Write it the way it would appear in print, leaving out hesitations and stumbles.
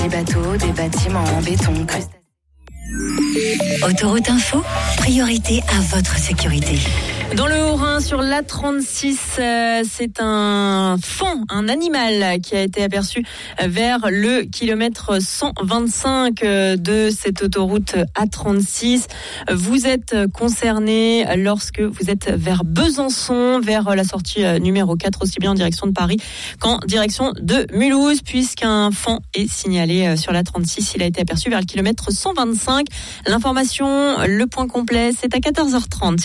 Des bateaux, des bâtiments en béton, Autoroute Info, priorité à votre sécurité. Dans le Haut-Rhin, sur l'A36, c'est un faon, un animal qui a été aperçu vers le kilomètre 125 de cette autoroute A36. Vous êtes concerné lorsque vous êtes vers Besançon, vers la sortie numéro 4, aussi bien en direction de Paris qu'en direction de Mulhouse, puisqu'un faon est signalé sur l'A36. Il a été aperçu vers le kilomètre 125. L'information, le point complet, c'est à 14h30.